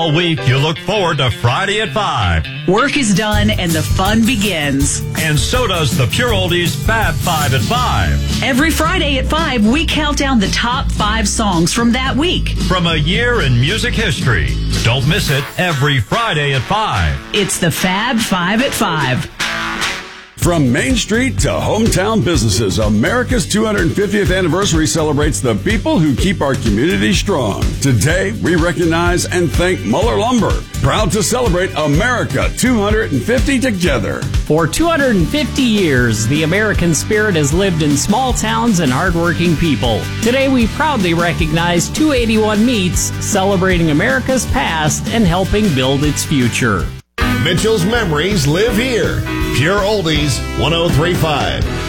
All week, you look forward to Friday at 5. Work is done and the fun begins. And so does the Pure Oldies Fab 5 at 5. Every Friday at 5, we count down the top 5 songs from that week. From a year in music history. Don't miss it every Friday at 5. It's the Fab 5 at 5. From Main Street to hometown businesses, America's 250th anniversary celebrates the people who keep our community strong. Today, we recognize and thank Muller Lumber, proud to celebrate America 250 together. For 250 years, the American spirit has lived in small towns and hardworking people. Today, we proudly recognize 281 Meats, celebrating America's past and helping build its future. Mitchell's memories live here. Pure Oldies 103.5.